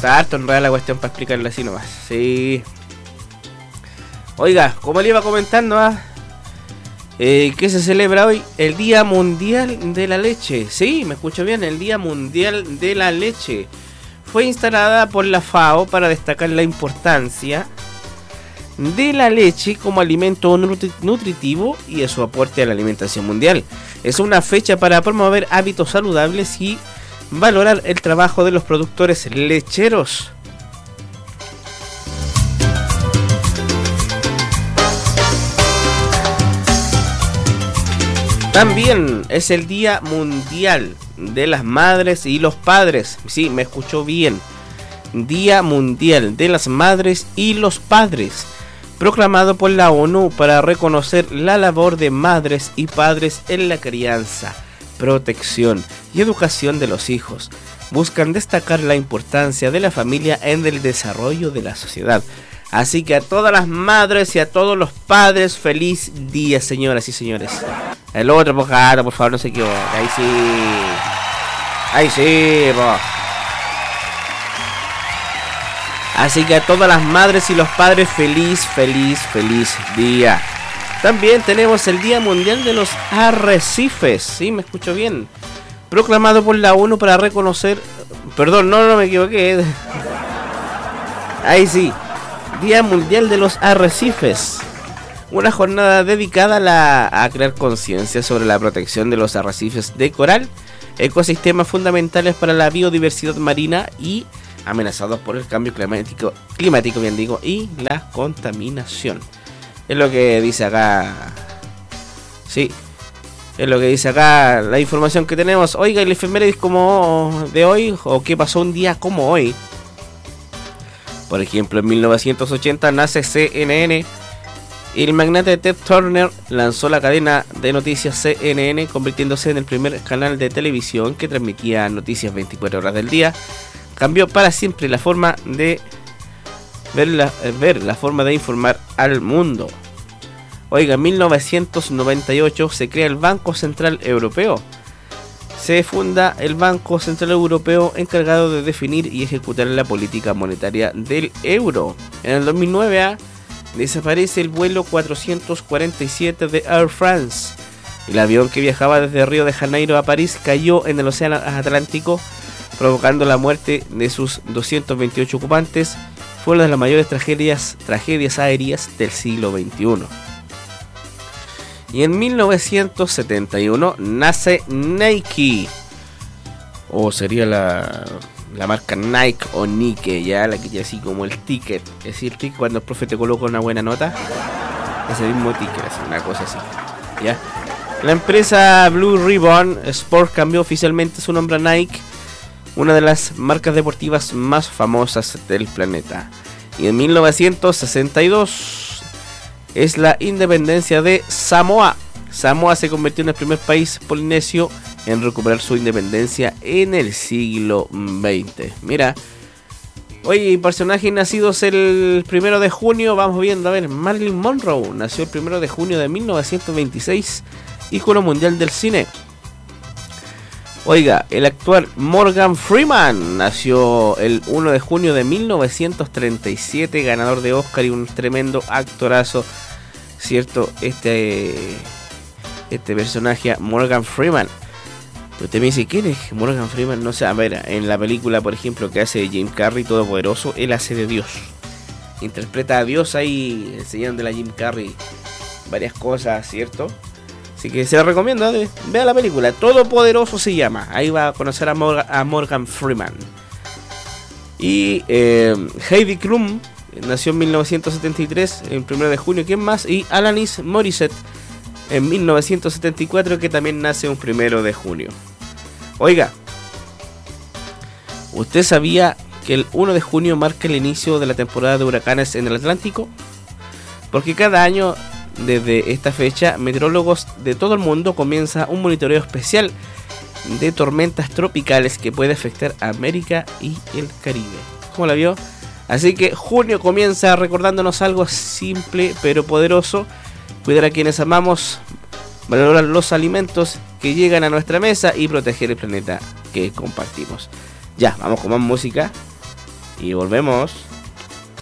Está harto enredada la cuestión para explicarla así nomás. Sí. Oiga, como le iba comentando, ¿qué se celebra hoy? El Día Mundial de la Leche. Sí, me escucho bien, el Día Mundial de la Leche. Fue instalada por la FAO para destacar la importancia de la leche como alimento nutritivo y de su aporte a la alimentación mundial. Es una fecha para promover hábitos saludables y valorar el trabajo de los productores lecheros. También es el Día Mundial de las Madres y los Padres. Sí, me escuchó bien. Día Mundial de las Madres y los Padres, proclamado por la ONU para reconocer la labor de madres y padres en la crianza, protección y educación de los hijos. Buscan destacar la importancia de la familia en el desarrollo de la sociedad. Así que a todas las madres y a todos los padres, feliz día, señoras y señores. El otro, por favor, no se equivoque. Ahí sí. Ahí sí, po. Así que a todas las madres y los padres, feliz día. También tenemos el Día Mundial de los Arrecifes. Sí, me escucho bien. Proclamado por la ONU para reconocer... Perdón, no me equivoqué. Ahí sí. Día Mundial de los Arrecifes. Una jornada dedicada a crear conciencia sobre la protección de los arrecifes de coral, ecosistemas fundamentales para la biodiversidad marina y amenazados por el cambio climático bien digo, y la contaminación. Es lo que dice acá. Sí, es lo que dice acá la información que tenemos. Oiga, el efemérides como de hoy, o qué pasó un día como hoy. Por ejemplo, en 1980 nace CNN. El magnate Ted Turner lanzó la cadena de noticias CNN, convirtiéndose en el primer canal de televisión que transmitía noticias 24 horas del día. Cambió para siempre la forma de ver la forma de informar al mundo. Oiga, en 1998 se crea el Banco Central Europeo. Se funda el Banco Central Europeo, encargado de definir y ejecutar la política monetaria del euro. En el 2009 desaparece el vuelo 447 de Air France. El avión que viajaba desde Río de Janeiro a París cayó en el Océano Atlántico, provocando la muerte de sus 228 ocupantes. Fue una de las mayores tragedias aéreas del siglo XXI. Y en 1971 nace Nike, o sería la marca Nike o Nike, ya la que tiene así como el ticket. Es decir, el ticket cuando el profe te coloca una buena nota, ese mismo ticket, es una cosa así, ya. La empresa Blue Ribbon Sport cambió oficialmente su nombre a Nike, una de las marcas deportivas más famosas del planeta. Y en 1962 es la independencia de Samoa. Samoa se convirtió en el primer país polinesio en recuperar su independencia en el siglo XX. Mira, oye, personajes nacidos el 1 de junio, vamos viendo, a ver, Marilyn Monroe nació el 1 de junio de 1926, ícono mundial del cine. Oiga, el actor Morgan Freeman nació el 1 de junio de 1937, ganador de Oscar y un tremendo actorazo, ¿cierto? Este personaje, Morgan Freeman. Usted me dice, ¿quién es Morgan Freeman? No sé, a ver, en la película, por ejemplo, que hace Jim Carrey, Todopoderoso, él hace de Dios. Interpreta a Dios ahí, enseñándole a Jim Carrey varias cosas, ¿cierto? Así que se la recomiendo, vea la película, Todopoderoso se llama. Ahí va a conocer a Morgan Freeman. Y Heidi Klum nació en 1973, el 1 de junio, ¿quién más? Y Alanis Morissette en 1974, que también nace un 1 de junio. Oiga, ¿usted sabía que el 1 de junio marca el inicio de la temporada de huracanes en el Atlántico? Porque cada año desde esta fecha, meteorólogos de todo el mundo comienzan un monitoreo especial de tormentas tropicales que puede afectar a América y el Caribe. ¿Cómo la vio? Así que junio comienza recordándonos algo simple pero poderoso: cuidar a quienes amamos, valorar los alimentos que llegan a nuestra mesa y proteger el planeta que compartimos. Ya, vamos con más música. Y volvemos.